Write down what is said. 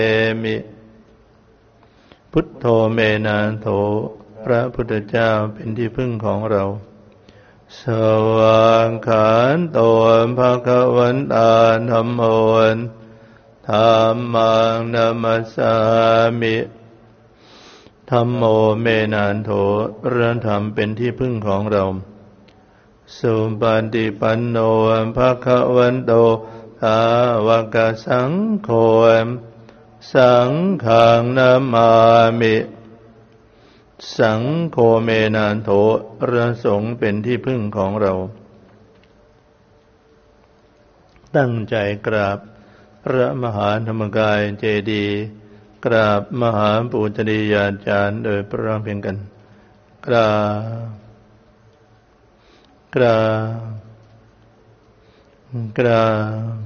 มิพุทโธเมนะโถพระพุทธเจ้าเป็นที่พึ่งของเราสวากขาโตภควตาธัมโมธัมมังนัมมัสสามิธัมโมเมนะโถพระธรรมเป็นที่พึ่งของเราสุปฏิปันโนภควโตสาวกสังโฆสังฆังนามามิสังโฆเมนะโถพระสงฆ์เป็นที่พึ่งของเราตั้งใจกราบพระมหาธรรมกายเจดีย์กราบมหาปูชนียาจารย์โดยพร้อมเพรียงกันกราบกราบกราบ